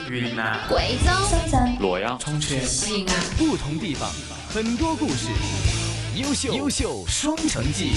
云南、 贵州、 深圳、 洛阳、 重庆、 西安， 不同地方，很多故事，优秀双城记。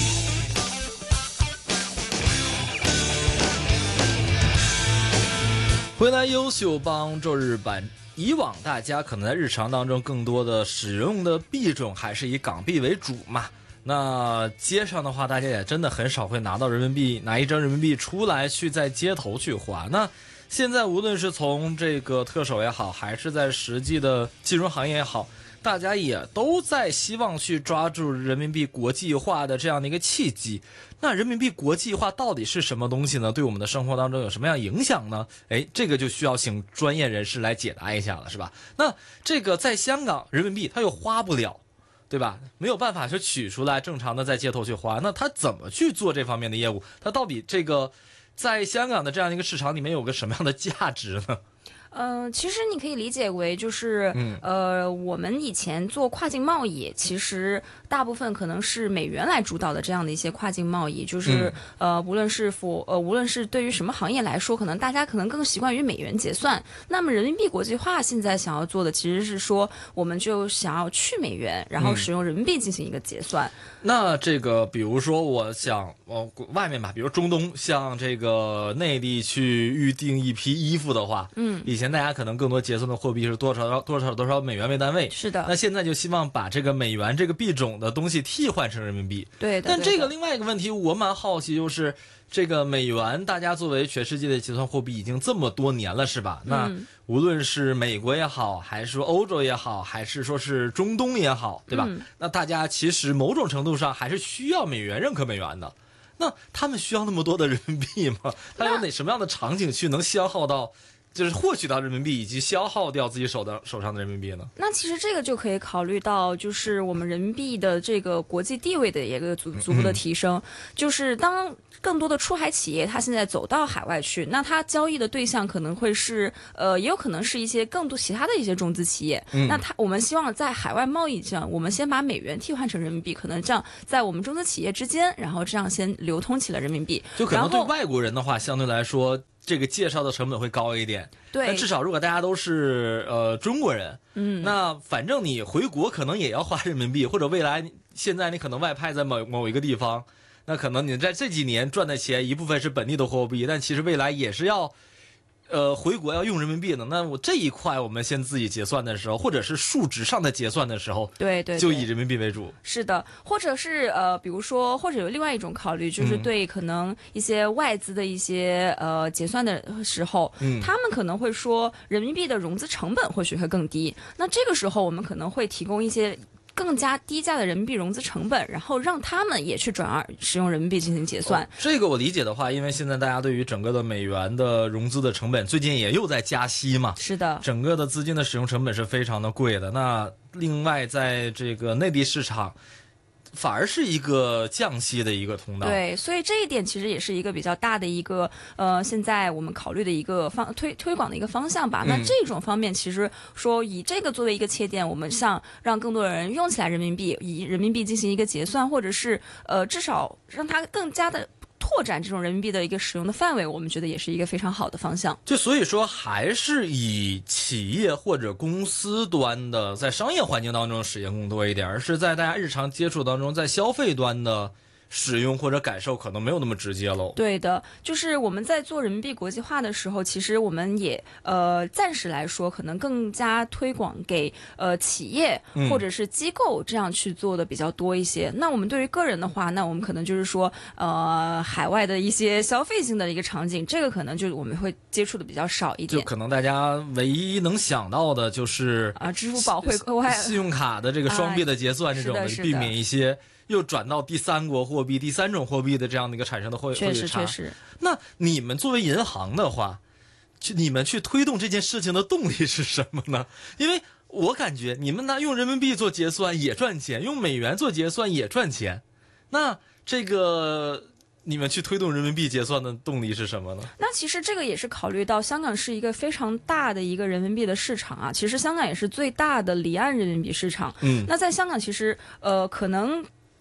回来优秀帮周日版。以往大家可能在日常当中更多的使用的币种还是以港币为主嘛，那街上的话大家也真的很少会拿到人民币，拿一张人民币出来去在街头去花。那现在无论是从这个特首也好，还是在实际的金融行业也好，大家也都在希望去抓住人民币国际化的这样的一个契机。那人民币国际化到底是什么东西呢？对我们的生活当中有什么样影响呢？这个就需要请专业人士来解答一下了，是吧？那这个在香港人民币它又花不了，对吧？没有办法去取出来正常的在街头去花，那他怎么去做这方面的业务？他到底这个在香港的这样一个市场里面有个什么样的价值呢？ 其实你可以理解为就是，我们以前做跨境贸易，其实大部分可能是美元来主导的这样的一些跨境贸易，就是无论是对于什么行业来说，可能大家可能更习惯于美元结算。那么人民币国际化现在想要做的其实是说，我们就想要去美元，然后使用人民币进行一个结算。 那这个比如说我想外面吧，比如中东向这个内地去预定一批衣服的话，以前大家可能更多结算的货币是多少美元为单位， 是的。 那现在就希望把这个美元这个币种的东西替换成人民币。 对的。 但这个另外一个问题我蛮好奇，就是这个美元大家作为全世界的结算货币已经这么多年了，是吧？那无论是美国也好，还是说欧洲也好，还是说是中东也好，对吧？那大家其实某种程度上还是需要美元，认可美元的。那他们需要那么多的人民币吗？他有什么样的场景去能消耗到，就是获取到人民币以及消耗掉自己手上的人民币呢？ 那其实这个就可以考虑到，就是我们人民币的这个国际地位的一个逐步的提升。就是当更多的出海企业它现在走到海外去，那它交易的对象可能会是也有可能是一些更多其他的一些中资企业。那我们希望在海外贸易上，我们先把美元替换成人民币，可能这样在我们中资企业之间，然后这样先流通起了人民币。 就可能对外国人的话，相对来说这个介绍的成本会高一点。 对， 但至少如果大家都是中国人，那反正你回国可能也要花人民币，或者未来现在你可能外派在某一个地方，那可能你在这几年赚的钱一部分是本地的货币，但其实未来也是要回国要用人民币的。那我这一块我们先自己结算的时候，或者是数值上的结算的时候， 对， 就以人民币为主。 是的，或者是比如说，或者有另外一种考虑，就是对可能一些外资的一些结算的时候，他们可能会说人民币的融资成本或许会更低。那这个时候我们可能会提供一些更加低价的人民币融资成本，然后让他们也去转而使用人民币进行结算。 这个我理解的话，因为现在大家对于整个的美元的融资的成本最近也又在加息嘛， 是的， 整个的资金的使用成本是非常的贵的。那另外在这个内地市场反而是一个降息的一个通道。 对，所以这一点其实也是一个比较大的一个现在我们考虑的一个推广的一个方向吧。那这种方面其实说以这个作为一个切点，我们想让更多的人用起来人民币，以人民币进行一个结算，或者是至少让它更加的拓展这种人民币的一个使用的范围，我们觉得也是一个非常好的方向。 就所以说还是以企业或者公司端的在商业环境当中使用更多一点，而是在大家日常接触当中在消费端的使用或者感受可能没有那么直接喽。 对的，就是我们在做人民币国际化的时候，其实我们也暂时来说可能更加推广给企业或者是机构这样去做的比较多一些。那我们对于个人的话，那我们可能就是说海外的一些消费性的一个场景，这个可能就是我们会接触的比较少一点。 就可能大家唯一能想到的就是支付宝汇信用卡的这个双币的结算这种的，避免一些又转到第三国货币、第三种货币的这样的一个产生的汇率差。 确实。 那你们作为银行的话，你们去推动这件事情的动力是什么呢？因为我感觉你们用人民币做结算也赚钱，用美元做结算也赚钱。那这个你们去推动人民币结算的动力是什么呢？ 那其实这个也是考虑到香港是一个非常大的一个人民币的市场啊。其实香港也是最大的离岸人民币市场。那在香港其实可能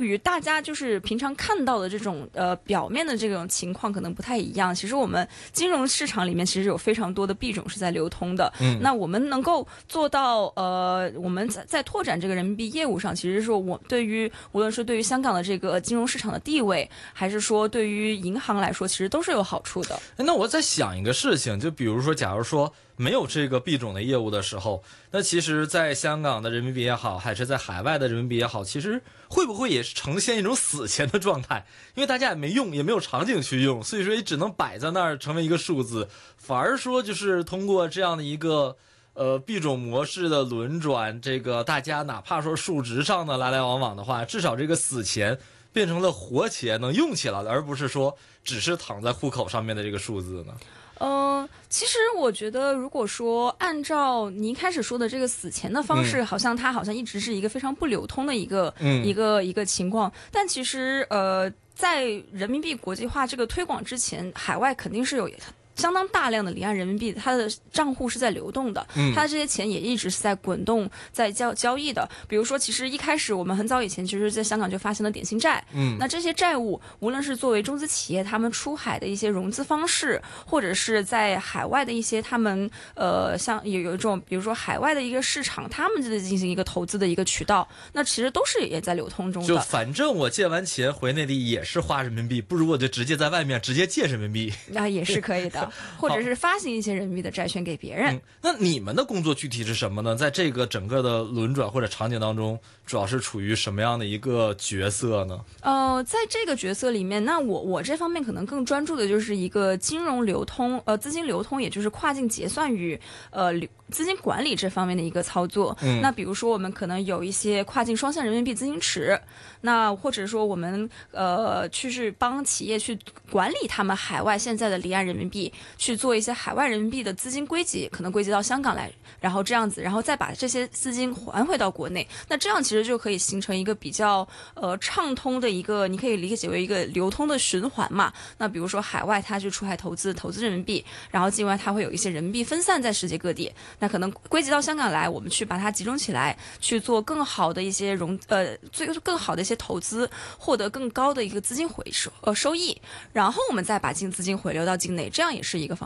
与大家就是平常看到的这种表面的这种情况可能不太一样。其实我们金融市场里面其实有非常多的币种是在流通的。那我们能够做到我们在拓展这个人民币业务上，其实说我对于无论是对于香港的这个金融市场的地位，还是说对于银行来说，其实都是有好处的。 那我在想一个事情，就比如说，假如说没有这个币种的业务的时候，那其实在香港的人民币也好，还是在海外的人民币也好，其实会不会也是呈现一种死钱的状态？因为大家也没用，也没有场景去用，所以说也只能摆在那儿成为一个数字，反而说就是通过这样的一个币种模式的轮转，这个大家哪怕说数值上的来来往往的话，至少这个死钱变成了活钱，能用起来了，而不是说只是躺在户口上面的这个数字呢？ 其实我觉得，如果说按照你一开始说的这个死钱的方式，好像它好像一直是一个非常不流通的一个情况。但其实在人民币国际化这个推广之前，海外肯定是有相当大量的离岸人民币，它的账户是在流动的，它的这些钱也一直是在滚动，在交易的。比如说，其实一开始我们很早以前，其实在香港就发行了点心债，那这些债务无论是作为中资企业他们出海的一些融资方式，或者是在海外的一些他们像有一种比如说海外的一个市场，他们在进行一个投资的一个渠道，那其实都是也在流通中的。 就反正我借完钱回内地也是花人民币，不如我就直接在外面直接借人民币， 那也是可以的。或者是发行一些人民币的债券给别人。 那你们的工作具体是什么呢？在这个整个的轮转或者场景当中，主要是处于什么样的一个角色呢？ 在这个角色里面，那我这方面可能更专注的就是一个金融流通，资金流通，也就是跨境结算与资金管理这方面的一个操作。那比如说我们可能有一些跨境双向人民币资金池，那或者说我们去帮企业去管理他们海外现在的离岸人民币，去做一些海外人民币的资金归集，可能归集到香港来，然后这样子，然后再把这些资金还回到国内。那这样其实就可以形成一个比较畅通的一个，你可以理解为一个流通的循环嘛。那比如说海外它去出海投资人民币，然后境外它会有一些人民币分散在世界各地，那可能归集到香港来，我们去把它集中起来，去做更好的一些更好的一些投资，获得更高的一个资金收益，然后我们再把资金回流到境内，这样也是一个方